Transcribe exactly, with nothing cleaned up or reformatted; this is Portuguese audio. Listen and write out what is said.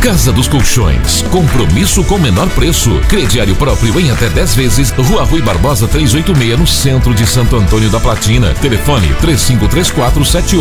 Casa dos Colchões, compromisso com menor preço. Crediário próprio em até dez vezes. Rua Rui Barbosa trezentos e oitenta e seis, no centro de Santo Antônio da Platina. Telefone três cinco três quatro sete